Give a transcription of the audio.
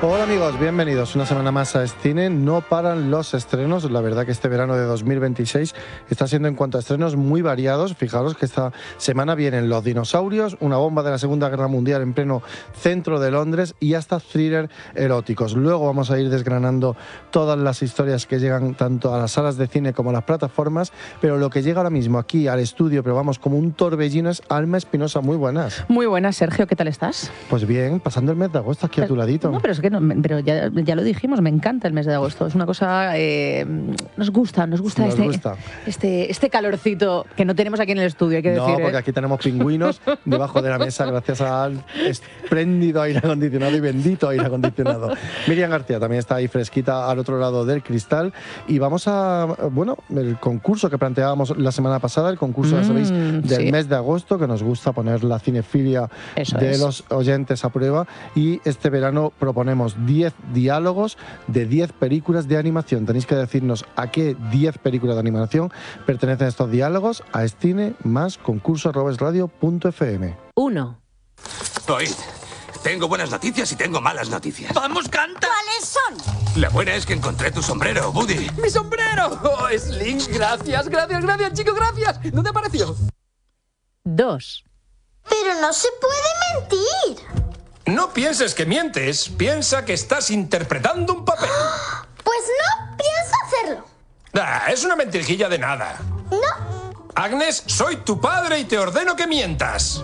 Hola amigos, bienvenidos una semana más a Escine. No paran los estrenos. La verdad que este verano de 2026 está siendo en cuanto a estrenos muy variados. Fijaros que esta semana vienen Los dinosaurios, una bomba de la Segunda Guerra Mundial en pleno centro de Londres y hasta thriller eróticos. Luego vamos a ir desgranando todas las historias que llegan tanto a las salas de cine como a las plataformas, pero lo que llega ahora mismo aquí al estudio, pero vamos como un torbellino, es Alma Espinosa. Muy buenas. Muy buenas, Sergio, ¿qué tal estás? Pues bien, pasando el mes de agosto aquí a tu ladito. No, pero es que pero ya lo dijimos, me encanta el mes de agosto. Es una cosa, nos gusta este calorcito que no tenemos aquí en el estudio, hay que decir. No, porque aquí tenemos pingüinos debajo de la mesa gracias al espléndido aire acondicionado y bendito aire acondicionado. Miriam García también está ahí fresquita al otro lado del cristal. Y vamos a, el concurso que planteábamos la semana pasada, el concurso, ya sabéis, del mes de agosto, que nos gusta poner la cinefilia los oyentes a prueba. Y este verano proponemos 10 diálogos de 10 películas de animación. Tenéis que decirnos a qué 10 películas de animación pertenecen estos diálogos. A Escine más concurso@esradio.fm. 1. Oíd, tengo buenas noticias y tengo malas noticias. ¡Vamos, canta! ¿Cuáles son? La buena es que encontré tu sombrero, Woody. ¡Mi sombrero! ¡Oh, Slinks! Gracias, chico, gracias. ¿Dónde apareció? 2. Pero no se puede mentir. No pienses que mientes, piensa que estás interpretando un papel. Pues no pienso hacerlo. Es una mentirijilla de nada. No. Agnes, soy tu padre y te ordeno que mientas.